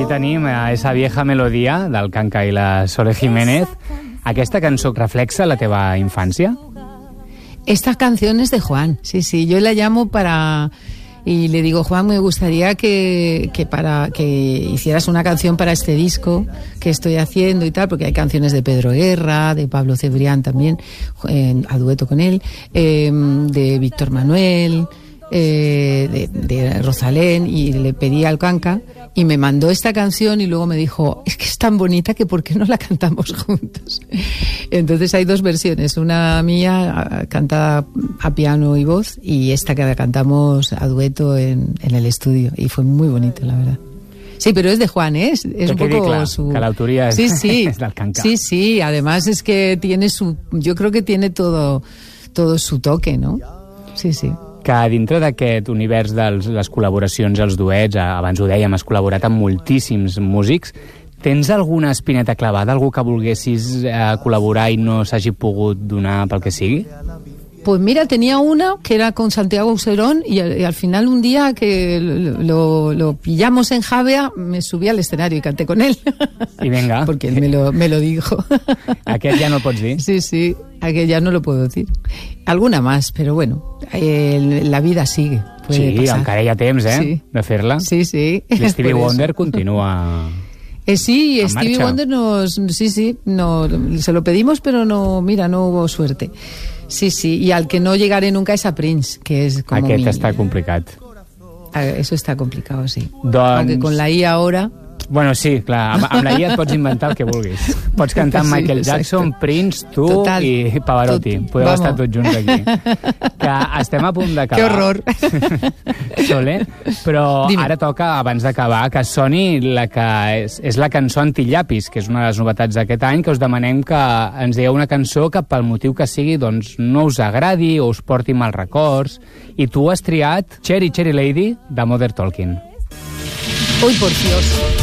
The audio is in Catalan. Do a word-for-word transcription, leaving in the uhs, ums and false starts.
aquí tenim a Esa vieja melodia del Kanka i la Sole Jiménez. Aquesta cançó reflexa la teva infància? Esta canción es de Juan, sí, sí. Yo la llamo para... Y le digo, Juan, me gustaría que, que, para, que hicieras una canción para este disco que estoy haciendo y tal, porque hay canciones de Pedro Guerra, de Pablo Cebrián también, eh, a dueto con él, eh, de Víctor Manuel, eh, de, de Rosalén, y le pedí al Kanka y me mandó esta canción y luego me dijo, es que es tan bonita que ¿por qué no la cantamos juntos? Entonces hay dos versiones, una mía cantada a piano y voz y esta que la cantamos a dueto en, en el estudio, y fue muy bonito, la verdad. Sí, pero es de Juan, ¿eh? Es, es un poco clar, su... que l'autoria és, sí, sí. és del Kanka. Sí, sí, además es que tiene su... Yo creo que tiene todo, todo su toque, ¿no? Sí, sí. Que dintre d'aquest univers de les col·laboracions, els duets, abans ho dèiem, has col·laborat amb moltíssims músics. Tens alguna espineta clavada, algú que volguessis eh, col·laborar i no s'hagi pogut donar pel que sigui? Pues mira, tenía una que era con Santiago Auserón y, y al final un día que lo, lo pillamos en Javea me subí al escenario y canté con él. Y venga. Porque él me lo, me lo dijo. Aquel ya no pots dir? Sí, sí, aquel ya no lo puedo decir. Alguna más, pero bueno, eh, la vida sigue. Sí, pasar. encara hi ha temps, eh, sí. de fer-la. Sí, sí. I Stevie Wonder continua... Eh, sí, en Stevie marcha. Wonder nos... Sí, sí, no, se lo pedimos, pero no, mira, no hubo suerte. Sí, sí, y al que no llegaré nunca es a Prince, que es como Aquest mi... està complicat. Eso está complicado, sí. Doncs... Aunque con la I ahora... Bueno, sí, clar, amb, amb la I A et pots inventar el que vulguis. Pots cantar amb Sí, Michael exacte. Jackson, Prince, tu Total. i Pavarotti. Tot, Podeu vamos. estar tots junts aquí. Que estem a punt d'acabar. Que horror. Sole, però Dime. ara toca, abans d'acabar, que soni la que és, és la cançó Antillapis, que és una de les novetats d'aquest any, que us demanem que ens digueu una cançó que pel motiu que sigui doncs, no us agradi o us porti mal records. I tu has triat Cherry Cherry Lady de Mother Talking. Uy, por Dios.